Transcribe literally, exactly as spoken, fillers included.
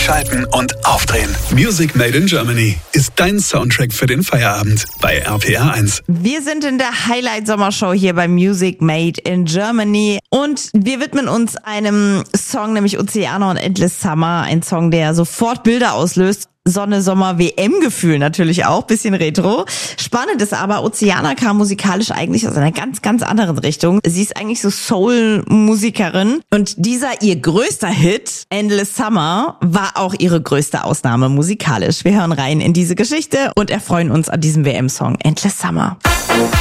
Einschalten und aufdrehen. Music Made in Germany ist dein Soundtrack für den Feierabend bei R P R eins. Wir sind in der Highlight-Sommershow hier bei Music Made in Germany und wir widmen uns einem Song, nämlich Oceana und Endless Summer. Ein Song, der sofort Bilder auslöst. Sonne, Sommer, W M-Gefühl natürlich auch, bisschen retro. Spannend ist aber, Oceana kam musikalisch eigentlich aus einer ganz, ganz anderen Richtung. Sie ist eigentlich so Soul-Musikerin und dieser ihr größter Hit, Endless Summer, war auch ihre größte Ausnahme musikalisch. Wir hören rein in diese Geschichte und erfreuen uns an diesem W M-Song Endless Summer.